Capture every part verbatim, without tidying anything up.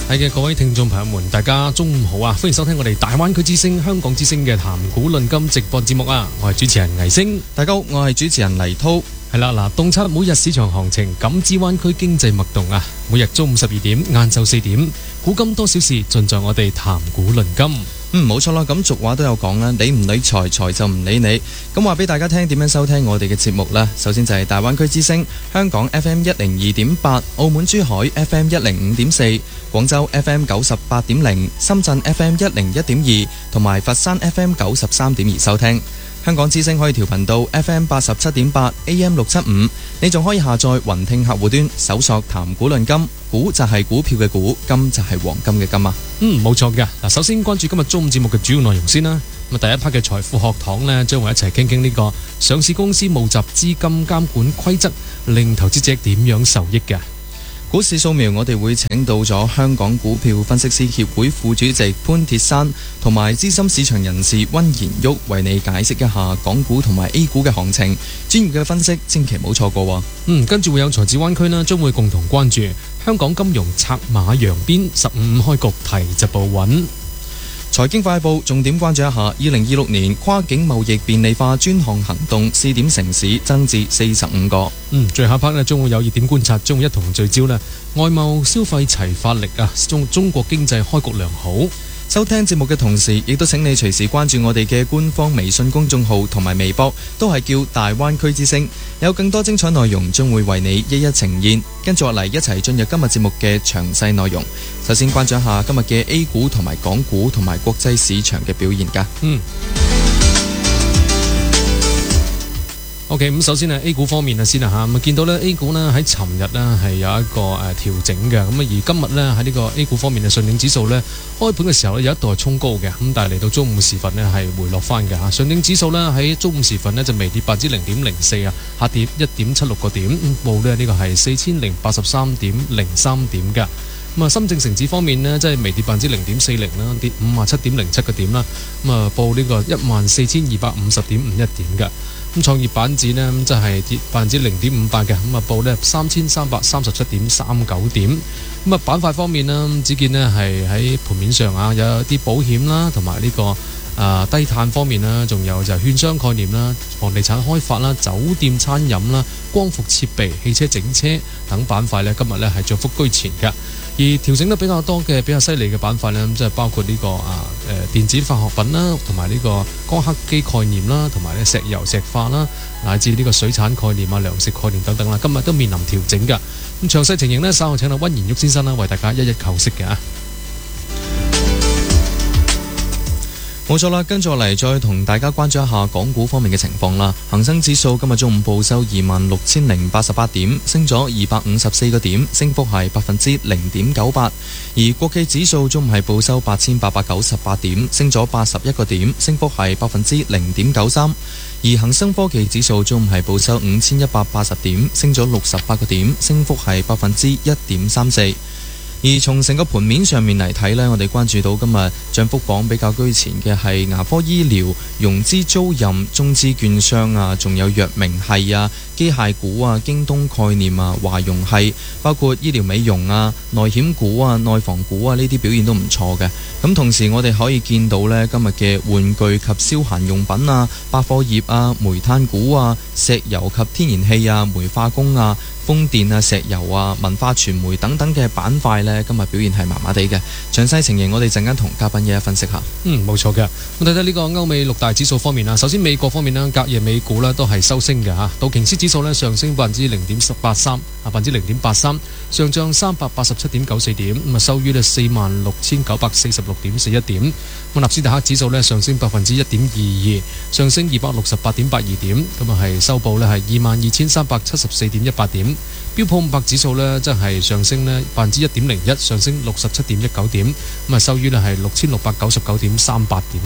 係嘅，各位聽眾朋友們，大家中午好啊！歡迎收聽我哋大灣區之聲、香港之聲嘅談古論今直播節目啊！我係主持人倪星， 大家好，我係主持人黎濤。 係啦，嗱，洞察每日市場行情，感知灣區經濟脈動啊！每日中午十二點、晏晝四點，古今多小事，盡在我哋談古論今。 嗯，冇錯啦，咁俗話都有講啦，理唔理財，財就唔理你。咁話俾大家聽點樣收聽我哋嘅節目啦。首先就係大灣區之聲，香港 F M 一零二點八，澳門珠海 F M 一零五點四，廣州 F M 九十八點零，深圳 F M 一零一點二，同埋佛山 F M 九十三點二收聽。香港之聲可以調頻到 F M 八十七點八 A M 六七五，你仲可以下載雲聽客戶端，搜索談古論今，股就係股票嘅股，金就係黃金嘅金啊！ 嗯，冇錯嘅。嗱，首先關注今日中午節目嘅主要內容先啦。咁啊，第一 part 嘅財富學堂呢，將會一齊傾傾呢個上市公司募集資金監管規則，令投資者點樣受益嘅。 股市掃描，我哋會請到咗香港股票分析師協會副主席潘鐵山同埋資深市場人士溫賢旭，為你解釋一下港股同埋 A 股嘅行情，專業嘅分析千祈唔好錯過。 嗯，跟住會有財智灣區啦，將會共同關注香港金融策馬揚鞭，十五五開局提就步穩。 財經快報重點關注一下，二零二六年跨境貿易便利化專項行動試點城市增至四十五個。 嗯，最後一 part 呢，將會有熱點觀察，將會一同聚焦呢外貿消費齊發力啊，中中國經濟開局良好。 收聽節目嘅同時，亦都請你隨時關注我哋嘅官方微信公眾號同埋微博，都係叫大灣區之聲，有更多精彩內容將會為你一一呈現。跟住落嚟一齊進入今日節目嘅詳細內容。首先關注一下今日嘅 A 股同埋港股同埋國際市場嘅表現㗎。 嗯。OK， 咁首先係 A 股方面啊先啊嚇，咁見到咧 A 股呢喺尋日呢係有一個誒調整嘅，咁啊而今日呢喺呢個 A 股方面嘅上證指數呢開盤嘅時候呢有一度係衝高嘅，咁但係嚟到中午時分呢係回落翻嘅嚇，上證指數呢喺中午時分呢就微跌百分之零點零四啊，下跌一點七六個點，報呢呢個係四千零八十三點零三點嘅。咁啊，深證成指方面呢，即係微跌百分之零點四零啦，跌五十七點零七個點啦。咁啊，報呢個一萬四千二百五十點五一點嘅。咁創業板指呢，即係跌百分之零點五八嘅。咁啊，報呢三千三百三十七點三九點。咁啊，板塊方面呢，只見呢係喺盤面上啊，有啲保險啦，同埋呢個啊低碳方面啦，仲有就係券商概念啦、房地產開發啦、酒店餐飲啦、光伏設備、汽車整車等板塊呢，今日呢係漲幅居前嘅。而調整得比較多嘅、比較犀利嘅板塊呢，即係包括呢、這個啊誒、呃、電子化學品啦，同埋呢個光刻機概念啦，同埋呢石油石化啦，乃至呢個水產概念啊、糧食概念等等啦，今日都面臨調整㗎。咁詳細情形呢，稍後請到溫賢旭先生啦，為大家一一構析嘅。 冇錯啦，跟住落嚟再同大家關注一下港股方面嘅情況啦。恒生指數今日中午報收二萬六千零八十八點，升咗二百五十四個點，升幅係百分之零點九八。而國企指數中午係報收八千八百九十八點，升咗八十一個點，升幅係百分之零點九三。而恒生科技指數中午係報收五千一百八十點，升咗六十八個點，升幅係百分之一點三四。而從成個盤面上面嚟睇呢，我哋關注到今日漲幅榜比較居前嘅係牙科醫療、融資租賃、中資券商啊，仲有藥明系啊、機械股啊、京東概念啊、華融系，包括醫療美容啊、內險股啊、內房股啊，呢啲表現都唔錯嘅。咁同時我哋可以見到呢，今日嘅玩具及消閒用品啊、百貨業啊、煤炭股啊、石油及天然氣啊、煤化工啊、風電啊、石油啊、文化傳媒等等嘅板塊呢，今日表現係麻麻地嘅。詳細情形我哋陣間同嘉賓一一分析下。 嗯，冇錯嘅。咁睇睇呢個歐美六大指數方面啦，首先美國方面啦，隔夜美股呢都係收升嘅嚇，道瓊斯指數呢上升百分之零點八三，啊百分之零點八三，上漲三百八十七點九四點，咁啊收於呢四萬六千九百四十六點四一點。咁納斯達克指數呢上升百分之一點二二，上升二百六十八點八二點，咁啊係收報呢係二萬二千三百七十四點一八點。標普五百指數呢，即係上升呢百分之一點零一，上升六十七點一九點，咁啊收於呢係六千六百九十九點三八點嘅嚇。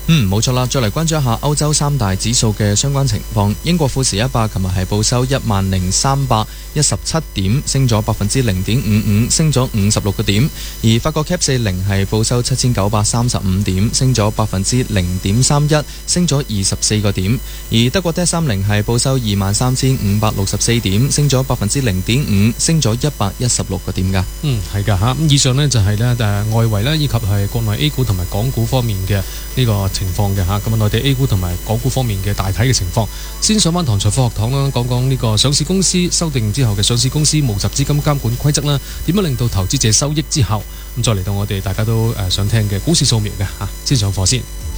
嗯，冇錯啦。再嚟關注一下歐洲三大指數嘅相關情況。英國富時一百琴日係報收一萬零三百一十七點，升咗百分之零點五五，升咗五十六個點。而法國 C A C 四零係報收七千九百三十五點，升咗百分之零點三一，升咗二十四個點。而德國 D A X 三零係報收二萬三千五百六十四點，升咗百分之零點五，升咗一百一十六個點㗎。 嗯，係㗎嚇。咁以上呢就係呢誒外圍啦，以及係國內 A 股同埋港股方面嘅呢個情況嘅嚇。咁啊，內地 A 股同埋港股方面嘅大體嘅情況，先上翻堂財科學堂啦，講講呢個上市公司修訂之後嘅上市公司募集資金監管規則啦，點樣令到投資者收益之後，咁再嚟到我哋大家都誒想聽嘅股市掃描嘅嚇，先上課先。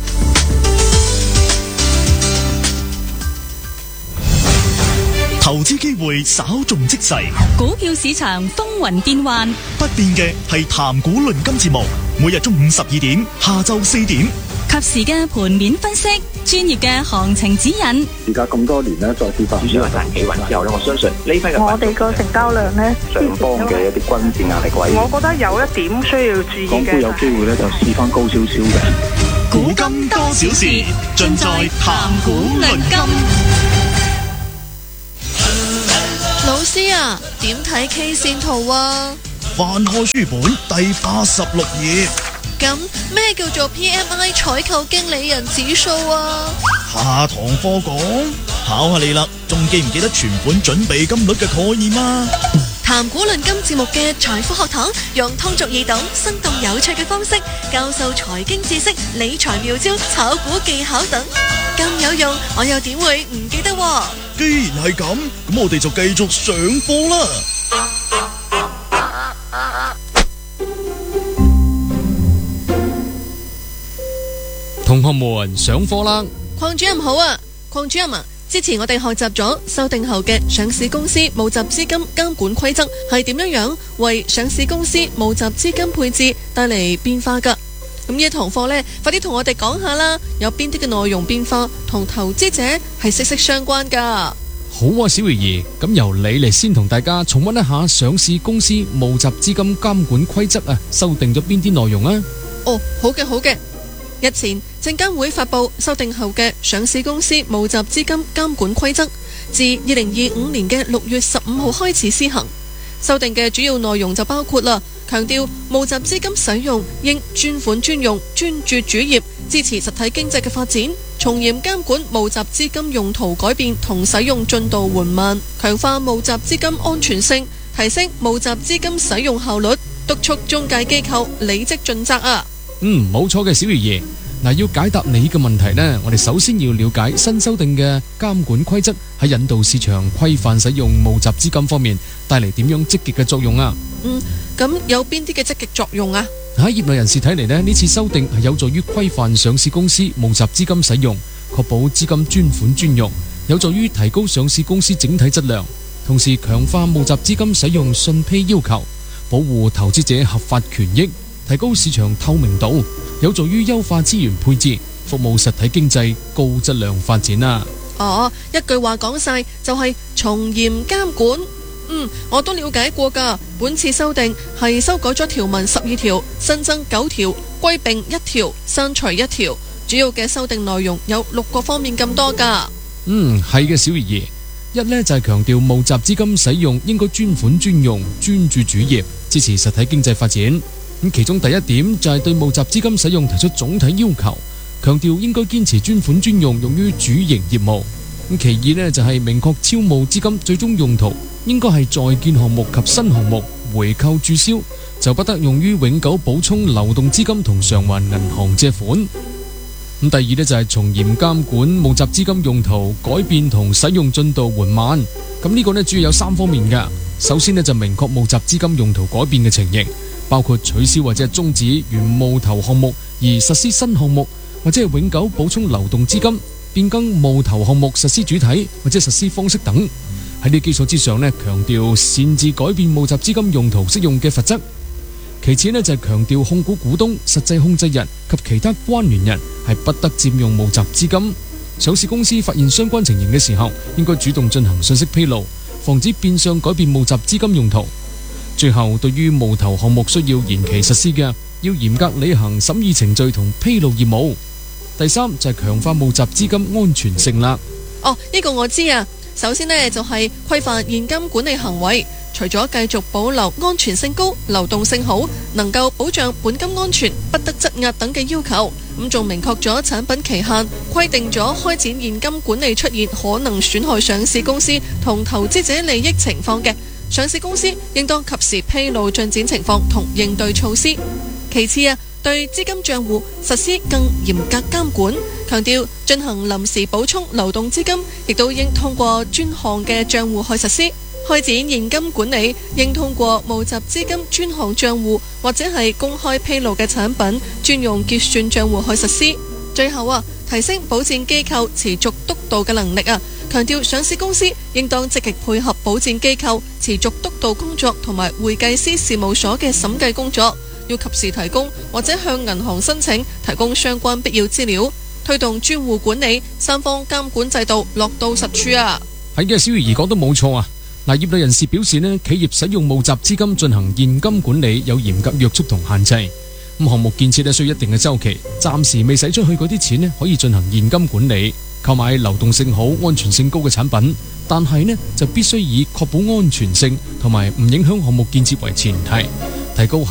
投資機會稍縱即逝， 股票市場風雲變幻， 不變嘅係談股論金節目，每日中午十二點，下晝四點， 及時嘅盤面分析，專業嘅行情指引。 而家咁多年咧，再次發展主要係企穩之後咧，我相信呢批嘅我哋個成交量咧， 上方嘅一啲均線壓力位， 我覺得有一點需要注意嘅， 港股有機會咧就試翻高少少嘅。 古今多少事，盡在談股論金。 老師啊，點睇 K 線圖啊？ 翻開書本第八十六頁。 咁咩叫做 P M I 採購經理人指數啊？ 下堂課講，考下你啦，仲記唔記得存款準備金率嘅概念啊？ 談股論金節目嘅財富學堂，用通俗易懂、生動有趣嘅方式教授財經知識、理財妙招、炒股技巧等，咁有用，我又點會唔記得喎？ 既然係咁，咁我哋就繼續上課啦。 同學們上課啦！ 鄺主任好啊，鄺主任啊，之前我哋學習咗修訂後嘅上市公司募集資金監管規則係點樣樣為上市公司募集資金配置帶嚟變化噶。咁呢一堂課呢，快啲同我哋講下啦，有邊啲嘅內容變化同投資者係息息相關噶。 好啊，小魚兒，咁由你嚟先同大家重溫一下上市公司募集資金監管規則啊，修訂咗邊啲內容啊？ 哦，好嘅好嘅。日前證監會發布修訂後嘅上市公司募集資金監管規則，自二零二五年嘅六月十五號開始施行。修訂嘅主要內容就包括啦，強調募集資金使用應專款專用，專注主業，支持實體經濟嘅發展，從嚴監管募集資金用途改變同使用進度緩慢，強化募集資金安全性，提升募集資金使用效率，督促中介機構履職盡責啊！ 嗯，冇錯嘅，小魚兒。嗱，要解答你嘅問題呢，我哋首先要了解新修訂嘅監管規則喺引導市場規範使用募集資金方面帶嚟點樣積極嘅作用啊？ 嗯，咁有邊啲嘅積極作用啊？ 喺業內人士睇嚟呢，呢次修訂係有助於規範上市公司募集資金使用，確保資金專款專用，有助於提高上市公司整體質量，同時強化募集資金使用信披要求，保護投資者合法權益，提高市場透明度，有助於優化資源配置，服務實體經濟高質量發展啊！ 哦，一句話講晒就係從嚴監管。嗯，我都了解過噶。本次修訂係修改咗條文十二條，新增九條，歸併一條，刪除一條。主要嘅修訂內容有六個方面咁多噶。 嗯，係嘅，小魚兒。一呢就係強調募集資金使用應該專款專用，專注主業，支持實體經濟發展。咁其中第一點就係對募集資金使用提出總體要求，強調應該堅持專款專用，用於主營業務。咁其二呢就係明確招募資金最終用途應該係在建項目及新項目回購註銷，就不得用於永久補充流動資金同償還銀行借款。咁第二呢就係從嚴監管募集資金用途改變同使用進度緩慢。咁呢個呢主要有三方面嘅。首先呢就明確募集資金用途改變嘅情形，包括取消或者係終止原募投項目而實施新項目，或者係永久補充流動資金，變更募投項目實施主體或者實施方式等。喺呢基礎之上呢，強調擅自改變募集資金用途適用嘅罰則。其次呢，就係強調控股股東、實際控制人及其他關聯人係不得佔用募集資金。上市公司發現相關情形嘅時候，應該主動進行信息披露，防止變相改變募集資金用途。最後，對於募投項目需要延期實施嘅，要嚴格履行審議程序同披露義務。 第三就係強化募集資金安全性啦。 哦，呢個我知啊。首先呢，就係規範現金管理行為，除咗繼續保留安全性高、流動性好、能夠保障本金安全、不得質押等嘅要求，咁仲明確咗產品期限，規定咗開展現金管理出現可能損害上市公司同投資者利益情況嘅，上市公司應當及時披露進展情況同應對措施。其次啊，對資金帳戶實施更嚴格監管，強調進行臨時補充流動資金，亦都應通過專項嘅帳戶去實施。開展現金管理應通過募集資金專項帳戶或者係公開披露嘅產品專用結算帳戶去實施。最後啊，提升保薦機構持續督導嘅能力啊，強調上市公司應當積極配合保薦機構持續督導工作同埋會計師事務所嘅審計工作，要及時提供或者向銀行申請提供相關必要資料，推動專戶管理三方監管制度落到實處啊。 係嘅，小魚兒講得冇錯啊。嗱，業內人士表示呢，企業使用募集資金進行現金管理有嚴格約束同限制。咁項目建設呢需要一定嘅周期，暫時未使出去嗰啲錢呢可以進行現金管理，購買流動性好、安全性高嘅產品，但係呢就必須以確保安全性同埋唔影響項目建設為前提，提高